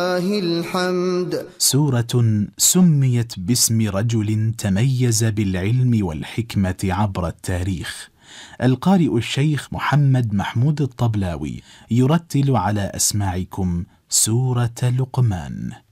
الحمد. سورة سميت باسم رجل تميز بالعلم والحكمة عبر التاريخ. القارئ الشيخ محمد محمود الطبلاوي يرتل على أسماعكم سورة لقمان.